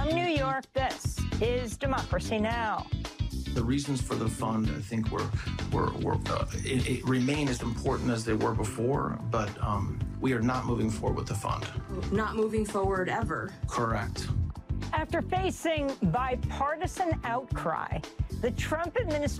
From New York, this is Democracy Now! The reasons for the fund, I think, it remain as important as they were before, but we are not moving forward with the fund. Not moving forward ever. Correct. After facing bipartisan outcry, the Trump administration